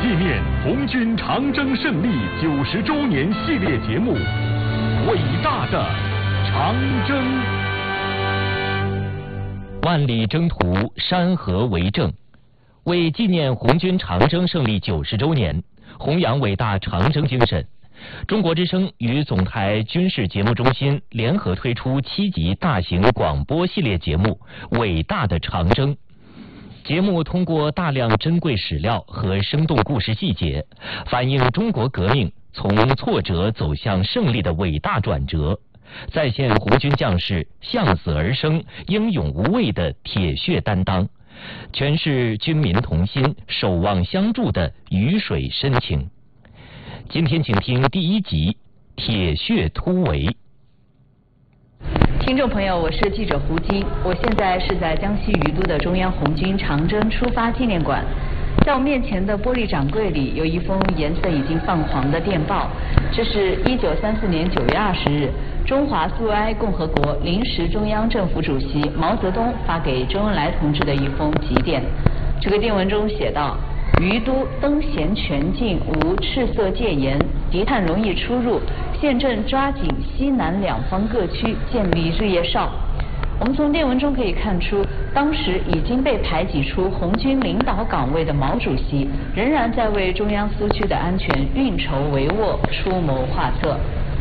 纪念红军长征胜利90周年系列节目《伟大的长征》。 万里征途，山河为证。为纪念红军长征胜利90周年，弘扬伟大长征精神，中国之声与总台军事节目中心联合推出7集大型广播系列节目《伟大的长征》。节目通过大量珍贵史料和生动故事细节，反映中国革命从挫折走向胜利的伟大转折，再现红军将士向死而生、英勇无畏的铁血担当，诠释军民同心、守望相助的鱼水深情。今天请听第1集《铁血突围》。 听众朋友，我是记者胡晶，我现在是在江西余都的中央红军长征出发纪念馆。在我面前的玻璃掌柜里有一封颜色已经泛黄的电报，这是1934年9月20日中华苏维埃共和国临时中央政府主席毛泽东发给周恩来同志的一封急电。这个电文中写道：余都灯弦全禁，无赤色戒严，敌探容易出入，县政抓紧西南两方各区建立日夜哨。我们从电文中可以看出，当时已经被排挤出红军领导岗位的毛主席，仍然在为中央苏区的安全运筹帷幄、出谋划策。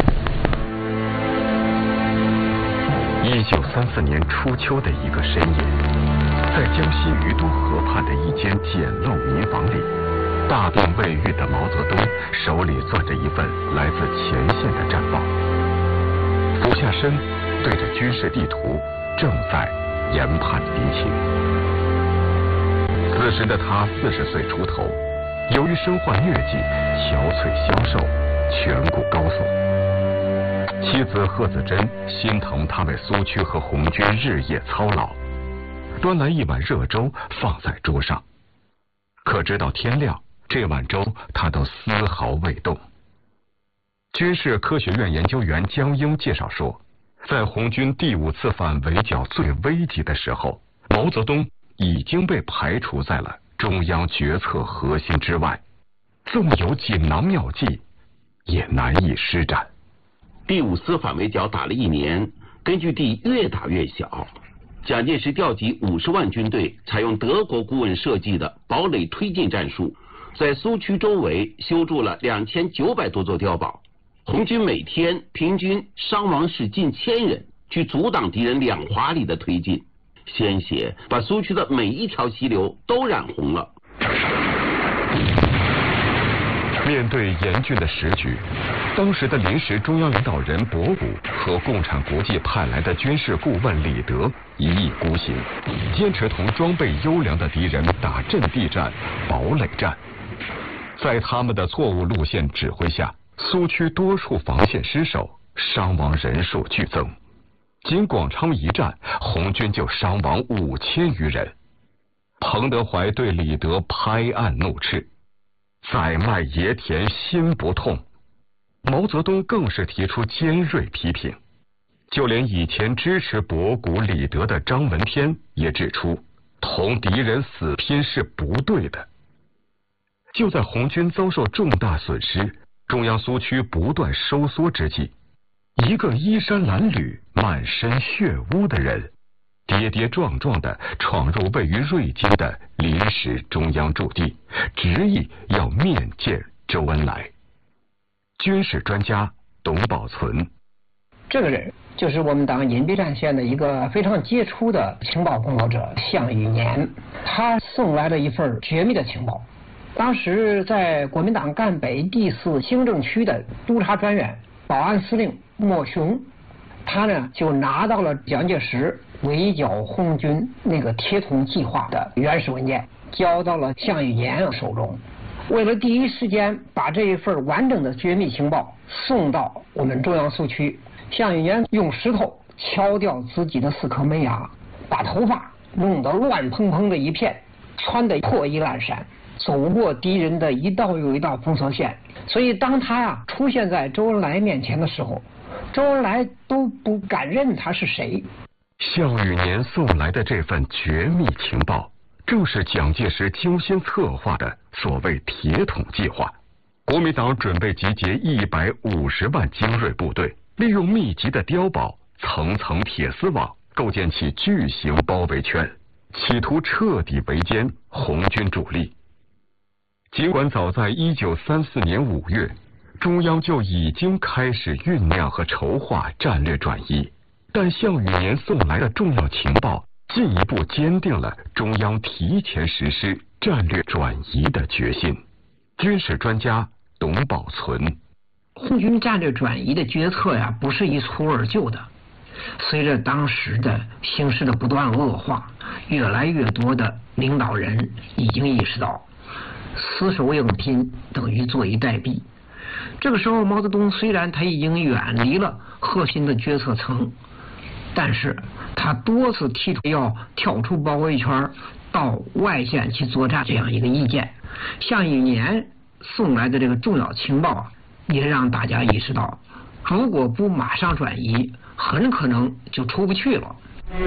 1934年初秋的一个深夜，在江西余都河畔的一间简陋民房里，大病未愈的毛泽东手里攥着一份来自前线的战报，俯下身对着军事地图，正在研判敌情。此时的他40岁出头，由于身患疟疾，憔悴消瘦，颧骨高耸。妻子贺子珍心疼他为苏区和红军日夜操劳，端来一碗热粥放在桌上，可直到天亮，这碗粥他都丝毫未动。军事科学院研究员江英介绍说，在红军第5次反围剿最危急的时候，毛泽东已经被排除在了中央决策核心之外，纵有锦囊妙计，也难以施展。 第5次反围剿打了1年，根据地越打越小。蒋介石调集50万军队，采用德国顾问设计的堡垒推进战术，在苏区周围修筑了2900多座碉堡。红军每天平均伤亡是近1000人，去阻挡敌人2华里的推进，鲜血把苏区的每一条溪流都染红了。 面对严峻的时局，当时的临时中央领导人博古和共产国际派来的军事顾问李德一意孤行，坚持同装备优良的敌人打阵地战、堡垒战。在他们的错误路线指挥下，苏区多处防线失守，伤亡人数剧增。仅广昌一战，红军就伤亡5000余人。彭德怀对李德拍案怒斥：宰卖野田心不痛。毛泽东更是提出尖锐批评，就连以前支持博古、李德的张闻天也指出，同敌人死拼是不对的。就在红军遭受重大损失，中央苏区不断收缩之际，一个衣衫褴褛、满身血污的人，跌跌撞撞地闯入位于瑞金的临时中央驻地，执意要面见周恩来。军事专家董宝存， 这个人就是我们党隐蔽战线的一个非常杰出的情报工作者项羽年，他送来了一份绝密的情报。当时在国民党赣北第4行政区的督察专员、保安司令莫雄，他呢就拿到了蒋介石围剿红军那个铁桶计划的原始文件，交到了项羽年手中。为了第一时间把这一份完整的绝密情报送到我们中央苏区，项羽年用石头敲掉自己的4颗门牙，把头发弄得乱蓬蓬的一片，穿得破衣烂衫，走过敌人的一道又一道封锁线。所以当他出现在周恩来面前的时候，周恩来都不敢认他是谁。 项羽年送来的这份绝密情报， 正是蒋介石精心策划的所谓铁桶计划。国民党准备集结150万精锐部队，利用密集的碉堡、层层铁丝网，构建起巨型包围圈，企图彻底围歼红军主力。尽管早在1934年5月，中央就已经开始酝酿和筹划战略转移，但项羽年送来的重要情报进一步坚定了中央提前实施战略转移的决心。军事专家董宝存： 红军战略转移的决策呀，不是一蹴而就的。随着当时的形势的不断恶化，越来越多的领导人已经意识到，死守硬拼等于坐以待毙。这个时候，毛泽东虽然他已经远离了核心的决策层，但是他多次提出要跳出包围圈到外线去作战这样一个意见。项羽年送来的这个重要情报啊，也让大家意识到，如果不马上转移，很可能就出不去了。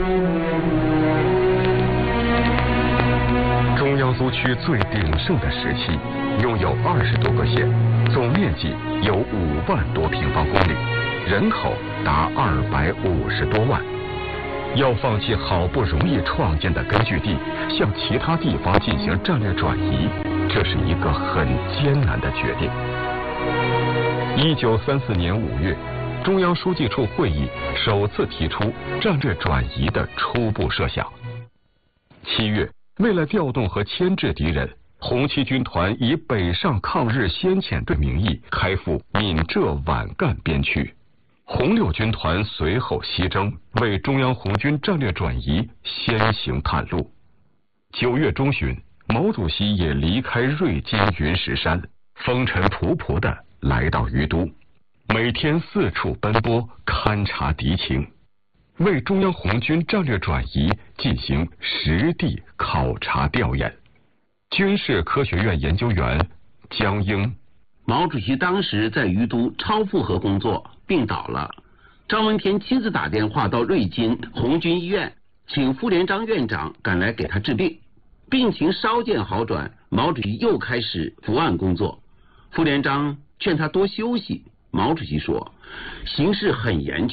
中央苏区最鼎盛的时期，拥有20多个县，总面积有5万多平方公里，人口达250多万。要放弃好不容易创建的根据地，向其他地方进行战略转移，这是一个很艰难的决定。1934年5月，中央书记处会议首次提出战略转移的初步设想。7月，为了调动和牵制敌人，红七军团以北上抗日先遣队名义开赴闽浙皖赣边区。红六军团随后西征，为中央红军战略转移先行探路。9月中旬，毛主席也离开瑞金云石山，风尘仆仆地来到于都，每天四处奔波，勘察敌情，为中央红军战略转移进行实地考察调研。军事科学院研究员江英： 毛主席当时在于都超负荷工作，病倒了。张闻天亲自打电话到瑞金红军医院，请傅连璋院长赶来给他治病。病情稍见好转，毛主席又开始伏案工作。傅连璋劝他多休息，毛主席说：形势很严峻。